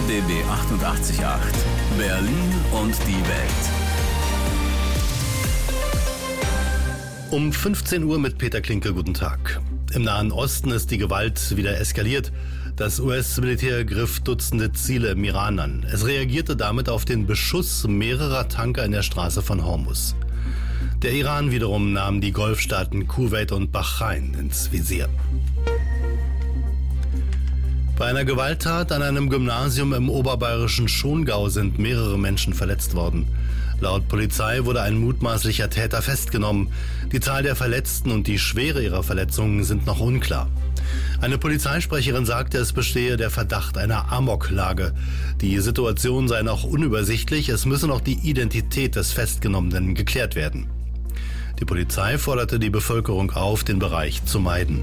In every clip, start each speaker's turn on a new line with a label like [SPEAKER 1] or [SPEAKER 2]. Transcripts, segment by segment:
[SPEAKER 1] RBB 88.8 Berlin und die Welt.
[SPEAKER 2] Um 15 Uhr mit Peter Klinke, guten Tag. Im Nahen Osten ist die Gewalt wieder eskaliert. Das US-Militär griff Dutzende Ziele im Iran an. Es reagierte damit auf den Beschuss mehrerer Tanker in der Straße von Hormuz. Der Iran wiederum nahm die Golfstaaten Kuwait und Bahrain ins Visier. Bei einer Gewalttat an einem Gymnasium im oberbayerischen Schongau sind mehrere Menschen verletzt worden. Laut Polizei wurde ein mutmaßlicher Täter festgenommen. Die Zahl der Verletzten und die Schwere ihrer Verletzungen sind noch unklar. Eine Polizeisprecherin sagte, es bestehe der Verdacht einer Amoklage. Die Situation sei noch unübersichtlich, es müsse noch die Identität des Festgenommenen geklärt werden. Die Polizei forderte die Bevölkerung auf, den Bereich zu meiden.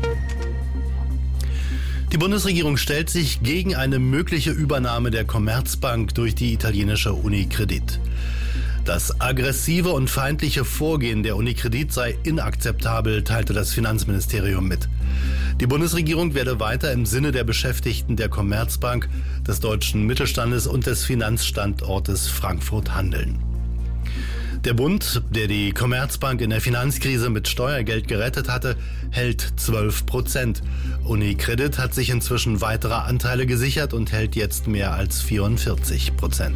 [SPEAKER 2] Die Bundesregierung stellt sich gegen eine mögliche Übernahme der Commerzbank durch die italienische Unicredit. Das aggressive und feindliche Vorgehen der Unicredit sei inakzeptabel, teilte das Finanzministerium mit. Die Bundesregierung werde weiter im Sinne der Beschäftigten der Commerzbank, des deutschen Mittelstandes und des Finanzstandortes Frankfurt handeln. Der Bund, der die Commerzbank in der Finanzkrise mit Steuergeld gerettet hatte, hält 12%. Unicredit hat sich inzwischen weitere Anteile gesichert und hält jetzt mehr als 44%.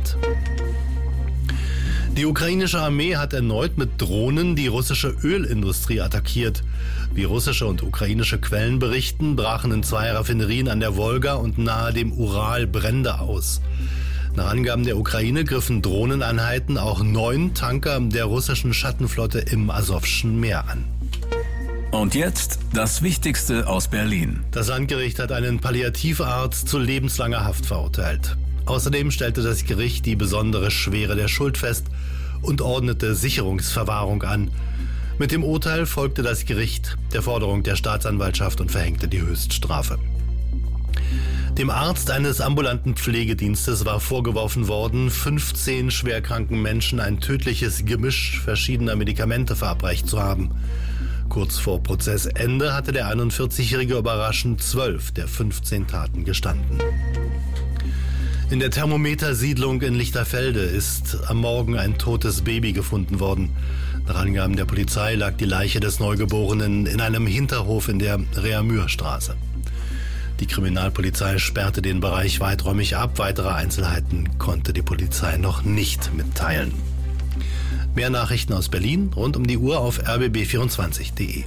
[SPEAKER 2] Die ukrainische Armee hat erneut mit Drohnen die russische Ölindustrie attackiert. Wie russische und ukrainische Quellen berichten, brachen in 2 Raffinerien an der Wolga und nahe dem Ural Brände aus. Nach Angaben der Ukraine griffen Drohneneinheiten auch 9 Tanker der russischen Schattenflotte im Asowschen Meer an.
[SPEAKER 1] Und jetzt das Wichtigste aus Berlin.
[SPEAKER 2] Das Landgericht hat einen Palliativarzt zu lebenslanger Haft verurteilt. Außerdem stellte das Gericht die besondere Schwere der Schuld fest und ordnete Sicherungsverwahrung an. Mit dem Urteil folgte das Gericht der Forderung der Staatsanwaltschaft und verhängte die Höchststrafe. Dem Arzt eines ambulanten Pflegedienstes war vorgeworfen worden, 15 schwerkranken Menschen ein tödliches Gemisch verschiedener Medikamente verabreicht zu haben. Kurz vor Prozessende hatte der 41-Jährige überraschend 12 der 15 Taten gestanden. In der Thermometersiedlung in Lichterfelde ist am Morgen ein totes Baby gefunden worden. Nach Angaben der Polizei lag die Leiche des Neugeborenen in einem Hinterhof in der Reamürstraße. Die Kriminalpolizei sperrte den Bereich weiträumig ab. Weitere Einzelheiten konnte die Polizei noch nicht mitteilen. Mehr Nachrichten aus Berlin rund um die Uhr auf rbb24.de.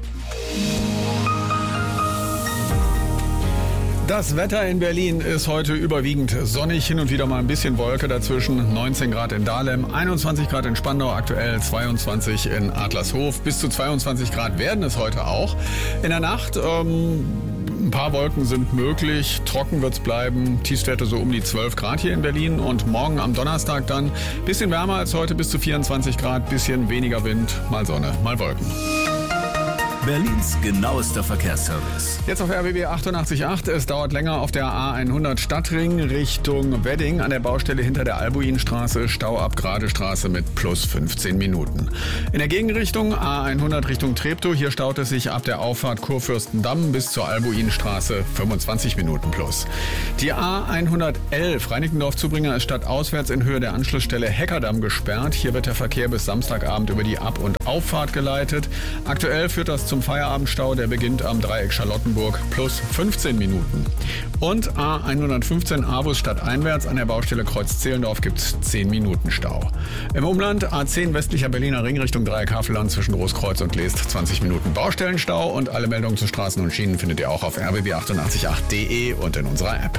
[SPEAKER 3] Das Wetter in Berlin ist heute überwiegend sonnig, hin und wieder mal ein bisschen Wolke dazwischen. 19 Grad in Dahlem, 21 Grad in Spandau, aktuell 22 in Adlershof. Bis zu 22 Grad werden es heute auch. In der Nacht ein paar Wolken sind möglich, trocken wird's bleiben. Tiefstwerte so um die 12 Grad hier in Berlin. Und morgen am Donnerstag dann bisschen wärmer als heute, bis zu 24 Grad, bisschen weniger Wind, mal Sonne, mal Wolken.
[SPEAKER 1] Berlins genauester Verkehrsservice.
[SPEAKER 3] Jetzt auf RBB 88.8. Es dauert länger auf der A100 Stadtring Richtung Wedding an der Baustelle hinter der Albuinstraße. Stau ab Gradestraße mit plus 15 Minuten. In der Gegenrichtung A100 Richtung Treptow. Hier staut es sich ab der Auffahrt Kurfürstendamm bis zur Albuinstraße 25 Minuten plus. Die A111 Reinickendorf-Zubringer ist stadtauswärts in Höhe der Anschlussstelle Heckerdamm gesperrt. Hier wird der Verkehr bis Samstagabend über die Ab- und Auffahrt geleitet. Aktuell führt das zum Feierabendstau, der beginnt am Dreieck Charlottenburg plus 15 Minuten. Und A115 Avus stadteinwärts an der Baustelle Kreuz Zehlendorf gibt es 10 Minuten Stau. Im Umland A10 westlicher Berliner Ring Richtung Dreieck Havelland zwischen Großkreuz und Leest 20 Minuten Baustellenstau und alle Meldungen zu Straßen und Schienen findet ihr auch auf rbb888.de und in unserer App.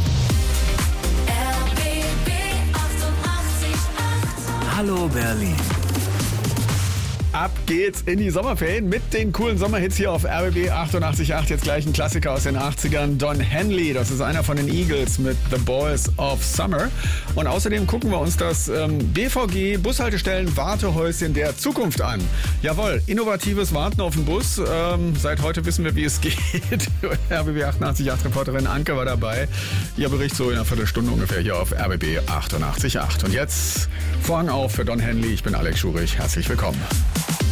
[SPEAKER 1] RBB 88.8 Hallo Berlin.
[SPEAKER 3] Ab geht's in die Sommerferien mit den coolen Sommerhits hier auf RBB 88.8. Jetzt gleich ein Klassiker aus den 80ern. Don Henley, das ist einer von den Eagles mit The Boys of Summer. Und außerdem gucken wir uns das BVG Bushaltestellen Wartehäuschen der Zukunft an. Jawohl, innovatives Warten auf den Bus. Seit heute wissen wir, wie es geht. RBB 88.8 Reporterin Anke war dabei. Ihr Bericht so in einer Viertelstunde ungefähr hier auf RBB 88.8. Und jetzt Vorhang auf für Don Henley. Ich bin Alex Schurich. Herzlich willkommen.